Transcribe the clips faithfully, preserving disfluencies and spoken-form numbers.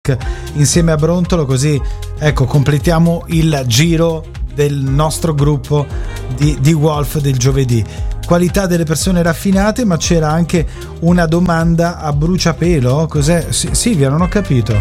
insieme a Brontolo, così ecco completiamo il giro del nostro gruppo di, di Wolf del giovedì. Qualità delle persone raffinate, ma c'era anche una domanda a bruciapelo. Cos'è? S- Silvia, non ho capito.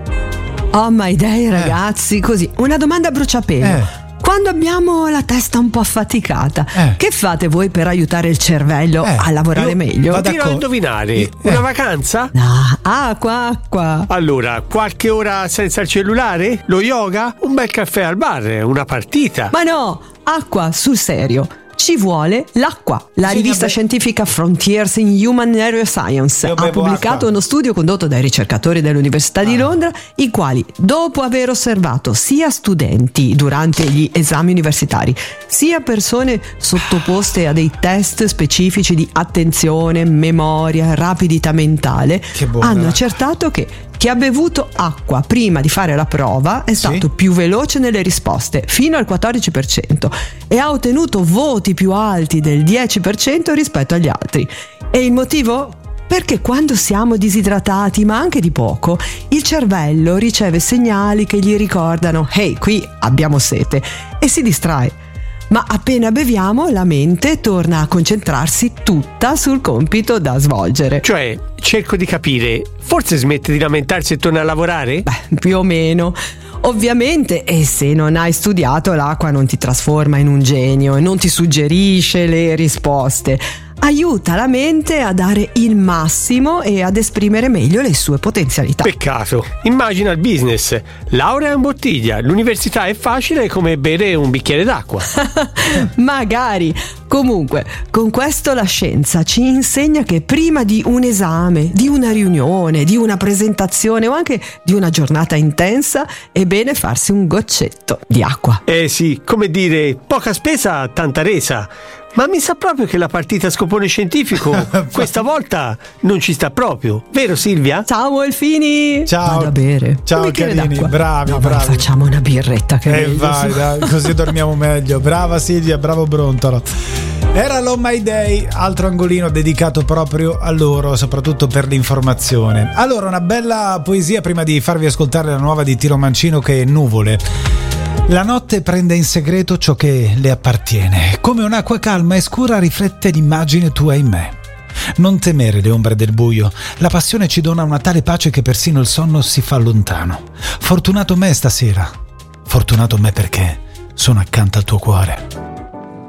Oh my day, ragazzi, eh. così una domanda a bruciapelo. Eh. Quando abbiamo la testa un po' affaticata, Eh. che fate voi per aiutare il cervello Eh, a lavorare io meglio? vado a Tiro a co- indovinare, Eh. una vacanza? No, acqua, acqua. Allora, qualche ora senza il cellulare? Lo yoga? Un bel caffè al bar? Una partita? Ma no, acqua, sul serio. Ci vuole l'acqua. La Sì, rivista vabbè. scientifica Frontiers in Human Neuroscience Io ha bevo pubblicato acqua. uno studio condotto dai ricercatori dell'Università di Londra, i quali, dopo aver osservato sia studenti durante gli esami universitari, sia persone sottoposte a dei test specifici di attenzione, memoria, rapidità mentale, Che buona. hanno accertato che chi ha bevuto acqua prima di fare la prova è stato più veloce nelle risposte, fino al quattordici per cento, e ha ottenuto voti più alti del dieci per cento rispetto agli altri. E il motivo? Perché quando siamo disidratati, ma anche di poco, il cervello riceve segnali che gli ricordano «Ehi, qui abbiamo sete» e si distrae. Ma appena beviamo, la mente torna a concentrarsi tutta sul compito da svolgere. Cioè, cerco di capire, forse smette di lamentarsi e torna a lavorare? Beh, più o meno. Ovviamente, e se non hai studiato, l'acqua non ti trasforma in un genio e non ti suggerisce le risposte. Aiuta la mente a dare il massimo e ad esprimere meglio le sue potenzialità. Peccato. Immagina il business. Laurea in bottiglia. L'università è facile come bere un bicchiere d'acqua. Magari. Comunque, con questo la scienza ci insegna che prima di un esame, di una riunione, di una presentazione o anche di una giornata intensa è bene farsi un goccetto di acqua. Eh sì, come dire, poca spesa, tanta resa. Ma mi sa proprio che la partita a scopone scientifico questa volta non ci sta proprio, vero Silvia? Ciao Molfini! Ciao. Vado a bere. Ciao, un bicchiere carini, d'acqua. bravi, No, bravi. Facciamo una birretta che E meglio, vai, su. dai, così dormiamo meglio. Brava Silvia, bravo Brontolo. Era l'On My Day, altro angolino dedicato proprio a loro, soprattutto per l'informazione. Allora, una bella poesia prima di farvi ascoltare la nuova di Tiro Mancino, che è Nuvole. La notte prende in segreto ciò che le appartiene, come un'acqua calma e scura riflette l'immagine tua in me. Non temere le ombre del buio, la passione ci dona una tale pace che persino il sonno si fa lontano. Fortunato me stasera, fortunato me perché sono accanto al tuo cuore.